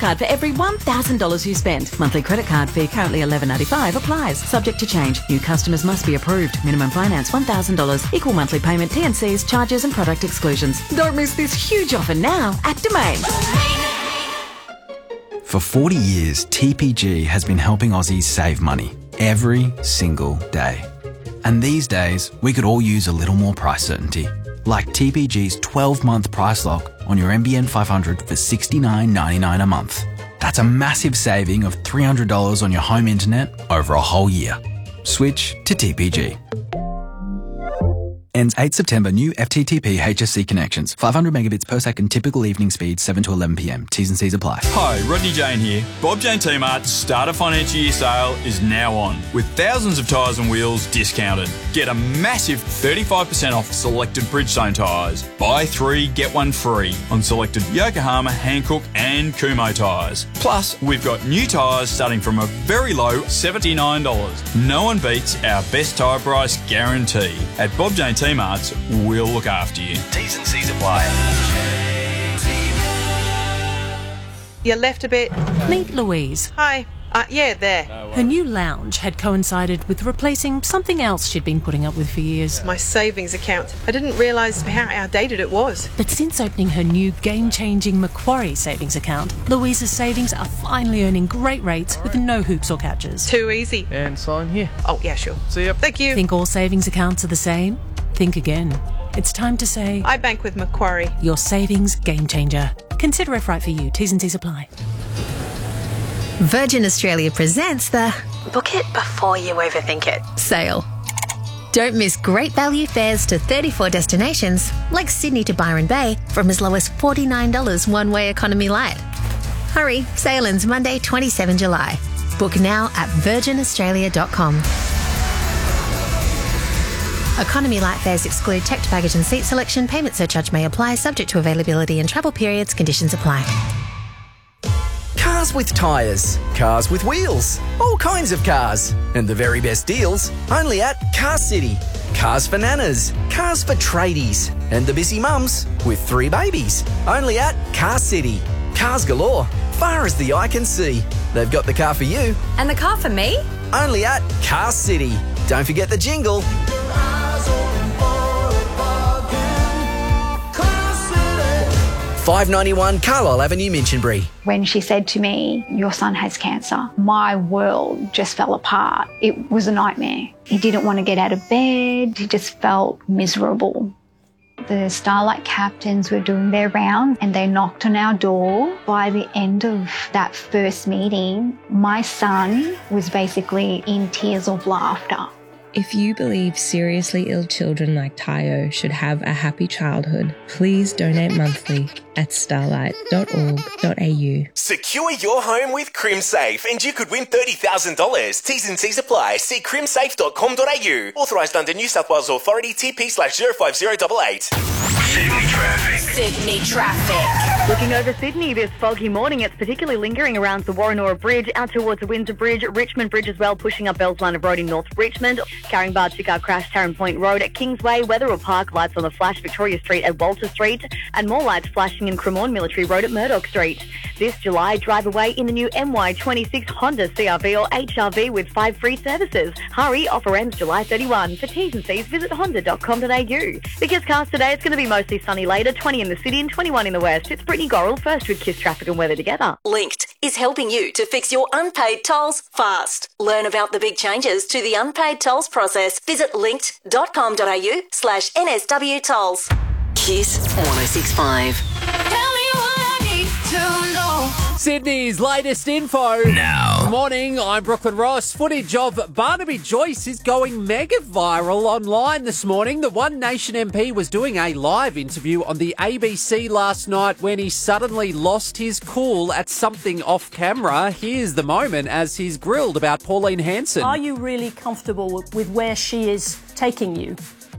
card for every $1,000 you spend. Monthly credit card fee currently $11.95 applies. Subject to change. New customers must be approved. Minimum finance $1,000. Equal monthly payment, T&Cs, charges and product exclusions. Don't miss this huge offer now at Domain. For 40 years, TPG has been helping Aussies save money every single day. And these days, we could all use a little more price certainty. Like TPG's 12-month price lock on your NBN 500 for $69.99 a month. That's a massive saving of $300 on your home internet over a whole year. Switch to TPG. Ends 8 September. New FTTP HSC connections. 500 megabits per second. Typical evening speed 7 to 11 p.m. T's and C's apply. Hi, Rodney Jane here. Bob Jane T-Mart's Starter Financial Year sale is now on, with thousands of tyres and wheels discounted. Get a massive 35% off selected Bridgestone tyres. Buy 3, get 1 free on selected Yokohama, Hankook and Kumho tyres. Plus, we've got new tyres starting from a very low $79. No one beats our best tyre price guarantee. At Bob Jane T-Mart's, we'll look after you. T's and C's apply. You left a bit. Meet Louise. Hi. Yeah, there. Her new lounge had coincided with replacing something else she'd been putting up with for years. My savings account. I didn't realise how outdated it was. But since opening her new game-changing Macquarie savings account, Louise's savings are finally earning great rates with no hoops or catches. Too easy. And sign here. Oh, yeah, sure. See ya. Thank you. Think all savings accounts are the same? Think again. It's time to say... I bank with Macquarie. Your savings game changer. Consider if right for you. T's and C's apply. Virgin Australia presents the Book It Before You Overthink It sale. Don't miss great value fares to 34 destinations, like Sydney to Byron Bay, from as low as $49 one-way economy light. Hurry, sale ends Monday, 27 July. Book now at virginaustralia.com. Economy light fares exclude checked baggage and seat selection. Payment surcharge may apply, subject to availability and travel periods. Conditions apply. Cars with tyres, cars with wheels, all kinds of cars. And the very best deals only at Car City. Cars for nanas, cars for tradies, and the busy mums with 3 babies. Only at Car City. Cars galore, far as the eye can see. They've got the car for you. And the car for me? Only at Car City. Don't forget the jingle. $591 Carlisle Avenue, Minchinbury. When she said to me, your son has cancer, my world just fell apart. It was a nightmare. He didn't want to get out of bed. He just felt miserable. The Starlight captains were doing their round and they knocked on our door. By the end of that first meeting, my son was basically in tears of laughter. If you believe seriously ill children like Tayo should have a happy childhood, please donate monthly at starlight.org.au. Secure your home with CrimSafe and you could win $30,000. T's and C's apply. See crimsafe.com.au. Authorised under New South Wales Authority TP/05088. Sydney traffic. Sydney traffic. Looking over Sydney this foggy morning, it's particularly lingering around the Warrenora Bridge, out towards the Windsor Bridge, Richmond Bridge as well, pushing up Bells Line of Road in North Richmond. Caringbah Chicar crash, Tarrant Point Road at Kingsway, Wetherill Park, lights on the flash, Victoria Street at Walter Street, and more lights flashing in Cremorne Military Road at Murdoch Street. This July, drive away in the new MY26 Honda CRV or HRV with 5 free services. Hurry, offer ends July 31. For T's and C's, visit honda.com.au. Because cars today, it's going to be mostly sunny later, 20 in the city and 21 in the west. It's Brittany Gorrell, first with Kiss Traffic and Weather together. Linked is helping you to fix your unpaid tolls fast. Learn about the big changes to the unpaid tolls process. Visit linked.com.au/NSW tolls. Kiss 1065. Sydney's latest info. Now. Morning, I'm Brooklyn Ross. Footage of Barnaby Joyce is going mega viral online this morning. The One Nation MP was doing a live interview on the ABC last night when he suddenly lost his cool at something off camera. Here's the moment as he's grilled about Pauline Hanson. Are you really comfortable with where she is taking you?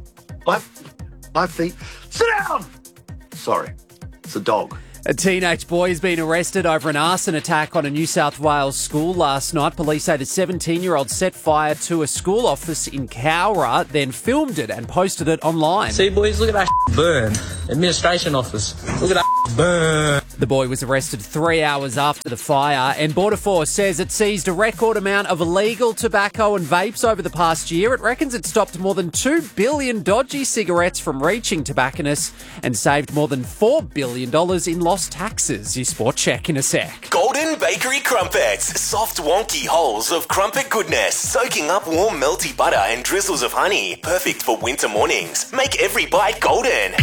I think... Sit down! Sorry, it's a dog. A teenage boy has been arrested over an arson attack on a New South Wales school last night. Police say the 17-year-old set fire to a school office in Cowra, then filmed it and posted it online. See, boys, look at that burn. Administration office. Look at that burn. The boy was arrested 3 hours after the fire, and Border Force says it seized a record amount of illegal tobacco and vapes over the past year. It reckons it stopped more than 2 billion dodgy cigarettes from reaching tobacconists and saved more than $4 billion in lost taxes. Your sport check in a sec. Golden Bakery Crumpets. Soft, wonky holes of crumpet goodness, soaking up warm, melty butter and drizzles of honey. Perfect for winter mornings. Make every bite golden.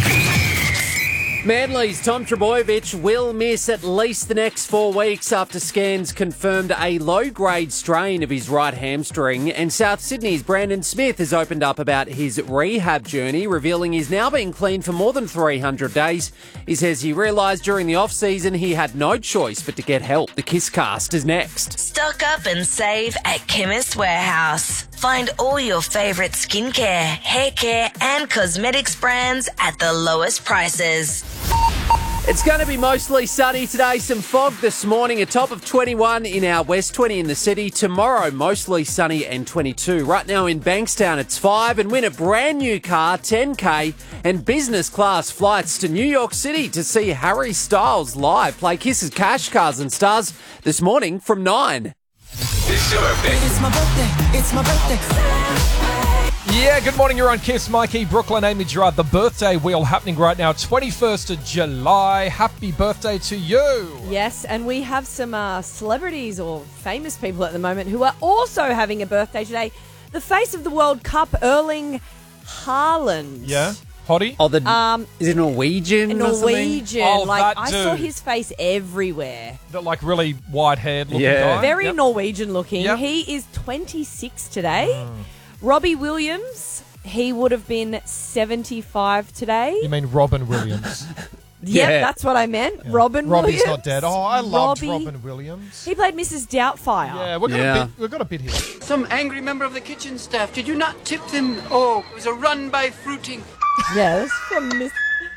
Manly's Tom Trbojevic will miss at least the next 4 weeks after scans confirmed a low-grade strain of his right hamstring. And South Sydney's Brandon Smith has opened up about his rehab journey, revealing he's now been clean for more than 300 days. He says he realised during the off-season he had no choice but to get help. The Kisscast is next. Stock up and save at Chemist Warehouse. Find all your favourite skincare, hair care and cosmetics brands at the lowest prices. It's going to be mostly sunny today. Some fog this morning, a top of 21 in our west, 20 in the city. Tomorrow, mostly sunny and 22. Right now in Bankstown, it's 5. And win a brand new car, 10K, and business class flights to New York City to see Harry Styles live. Play Kiss's Cash, Cars and Stars this morning from 9. It's your birthday. It's my birthday. It's my birthday. Yeah, good morning. You're on Kiss. Mikey, Brooklyn, Amy Gerard. The birthday wheel happening right now. 21st of July. Happy birthday to you. Yes, and we have some celebrities or famous people at the moment who are also having a birthday today. The face of the World Cup, Erling Haaland. Yeah. Hottie? Oh, is it Norwegian? Norwegian. Oh, like, that I saw dude. his face everywhere. That really wide-haired looking guy. Very Yep. Norwegian looking. Yep. He is 26 today. Robbie Williams, he would have been 75 today. You mean Robin Williams? Yep, that's what I meant. Robin Robbie's Williams. not dead. Oh, I loved Robbie. Robin Williams. He played Mrs. Doubtfire. Yeah, we've got a bit here. Some angry member of the kitchen staff. Did you not tip them? Oh, it was a run by fruiting. Yes, from Miss.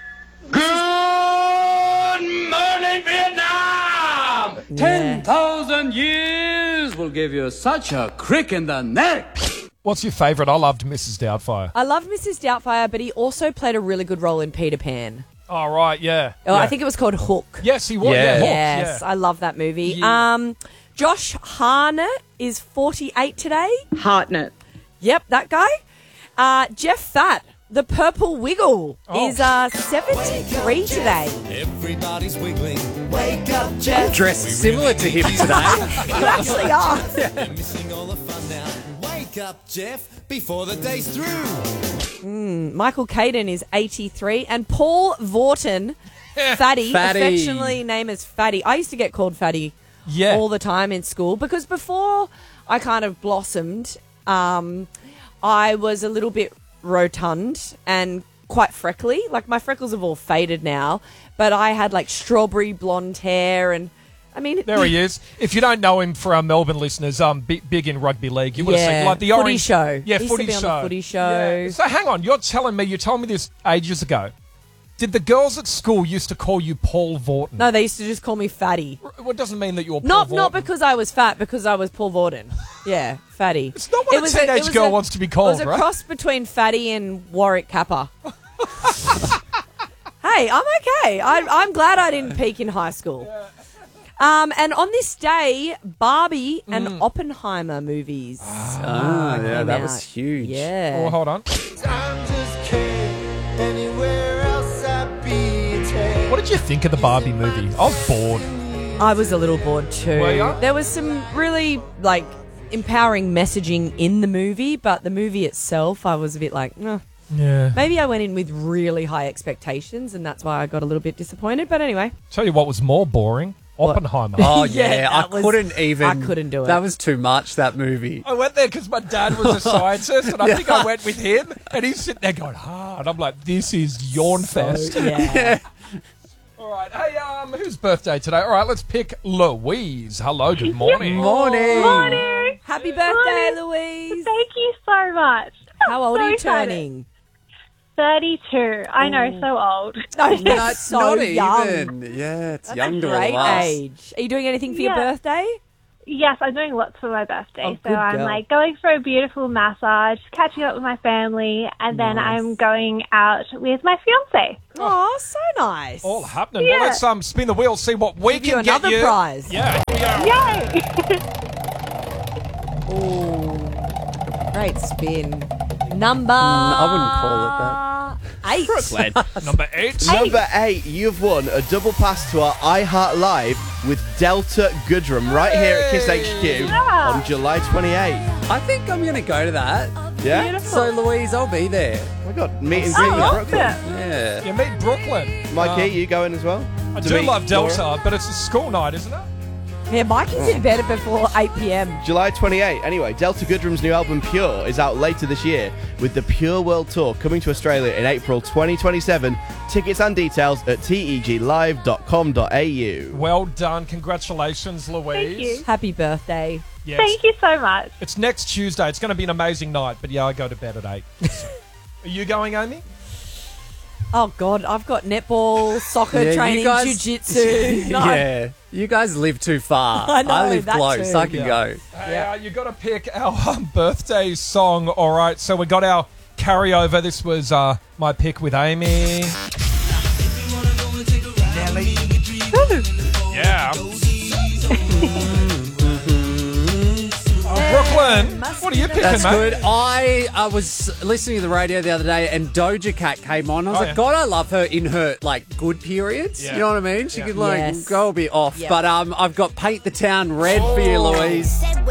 Good morning, Vietnam! 10,000 years will give you such a crick in the neck. What's your favourite? I loved Mrs. Doubtfire. I loved Mrs. Doubtfire, but he also played a really good role in Peter Pan. Oh, right, yeah. Oh, I think it was called Hook. Yes, he was. Yeah. Hook, Yes, I love that movie. Yeah. Josh Hartnett is 48 today. Hartnett. Yep, that guy. Jeff Fat, the Purple Wiggle, is 73 today. Everybody's wiggling. Wake up, Jeff. Dressed similar to him today. You actually are. You're missing all the fun now. Wake up, Jeff, before the day's through. Michael Caden is 83. And Paul Vorton, Fatty, affectionately named as Fatty. I used to get called Fatty all the time in school because before I kind of blossomed, I was a little bit rotund and quite freckly. Like my freckles have all faded now, but I had like strawberry blonde hair and I mean... There he is. If you don't know him, for our Melbourne listeners, big in rugby league. You would have seen like the Footy orange Show. Yeah, He used Footy to be on Show. the Footy Show. Yeah. So hang on, you told me this ages ago. Did the girls at school used to call you Paul Vorton? No, they used to just call me Fatty. Well, it doesn't mean that you're Paul Vorton. Not because I was fat, because I was Paul Vorton. Yeah, Fatty. It's not what a teenage girl wants to be called, It was right? a cross between Fatty and Warwick Kappa. Hey, I'm okay. I'm glad I didn't peak in high school. And on this day, Barbie and Oppenheimer movies. Yeah, that was huge. Yeah. Oh, hold on. What did you think of the Barbie movie? I was bored. I was a little bored too. Were you? There was some really empowering messaging in the movie, but the movie itself, I was a bit like, Yeah. Maybe I went in with really high expectations, and that's why I got a little bit disappointed. But anyway, Tell you what was more boring. Oppenheimer. Oh, Yeah, I that was- couldn't do it. That was too much, that movie. I went there because my dad was a scientist, and I think I went with him, and he's sitting there going, and I'm like, this is yawn fest. yeah. All right, hey, whose birthday today? All right, let's pick Louise. Hello, good morning. Morning. Happy birthday, Louise. Thank you so much. How old So are you excited. turning? 32. I know, so old. No, No, that's it's so not young. even. Yeah, it's That's young a to great all of us. age. Are you doing anything for your Yeah. birthday? Yes, I'm doing lots for my birthday. Oh, so good I'm girl. like going for a beautiful massage, catching up with my family, and then Nice. I'm going out with my fiance. Oh, so nice. All happening. Yeah. Well, let's spin the wheel, see what we Give you can get another you. prize. Yeah, here we go. Yay! Great spin. Number I wouldn't call it that. 8. Brooklyn. Number 8. Number 8, you've won a double pass to our iHeart Live with Delta Goodrum right here at Kiss HQ on July 28th. I think I'm going to go to that. Yeah? Beautiful. So, Louise, I'll be there. Oh my God, meet and greet with awesome. Brooklyn. Yeah. You meet Brooklyn. Mikey, you going as well? I To do meet love Delta, Laura? but it's a school night, isn't it? Yeah, Mikey's in bed before 8 p.m. July 28. Anyway, Delta Goodrum's new album Pure is out later this year with the Pure World Tour coming to Australia in April 2027. Tickets and details at teglive.com.au. Well done. Congratulations, Louise. Thank you. Happy birthday. Yes. Thank you so much. It's next Tuesday. It's going to be an amazing night, but yeah, I go to bed at 8. Are you going, Amy? Oh, God, I've got netball, soccer Yeah, you training, guys- jiu-jitsu. No. Yeah. You guys live too far. I know, live that close. too. I can go. Hey, you got to pick our birthday song. All right, so we got our carryover. This was my pick with Amy. Nelly. Yeah. Brooklyn, what are you picking, That's mate? good. I was listening to the radio the other day and Doja Cat came on. I was Oh, like, yeah. God, I love her in her like good periods. Yeah. You know what I mean? She Yeah. could like Yes. go a bit off. Yep. But I've got Paint the Town Red for you, Louise.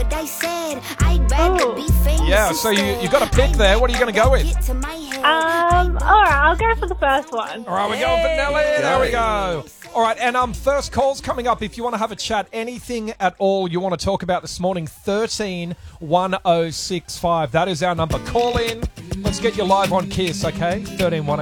Yeah, so you got a pick there. What are you going to go with? All right, I'll go for the first one. All right, we're going for Nelly. There we go. All right, and first call's coming up. If you want to have a chat, anything at all you want to talk about this morning, 131065. That is our number. Call in. Let's get you live on Kiss, okay? 131065.